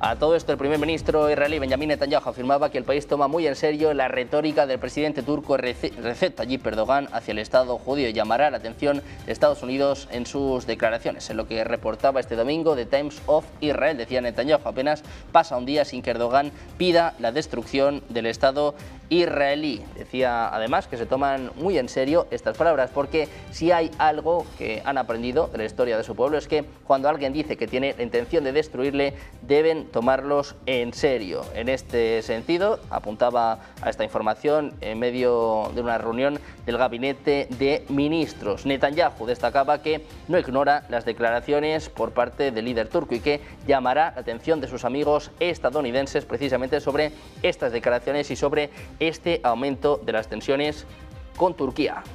A todo esto, el primer ministro israelí Benjamin Netanyahu afirmaba que el país toma muy en serio la retórica del presidente turco Recep Tayyip Erdogan hacia el Estado judío y llamará la atención de Estados Unidos en sus declaraciones. En lo que reportaba este domingo The Times of Israel, decía Netanyahu, apenas pasa un día sin que Erdogan pida la destrucción del Estado israelí. Decía además que se toman muy en serio estas palabras, porque si hay algo que han aprendido de la historia de su pueblo es que cuando alguien dice que tiene la intención de destruirle, deben tomarlos en serio. En este sentido, apuntaba a esta información en medio de una reunión del gabinete de ministros. Netanyahu destacaba que no ignora las declaraciones por parte del líder turco y que llamará la atención de sus amigos estadounidenses precisamente sobre estas declaraciones y sobre este aumento de las tensiones con Turquía.